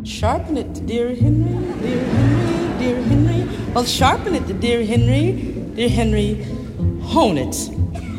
Sharpen it, dear Henry, dear Henry, dear Henry. Well, sharpen it, dear Henry, hone it.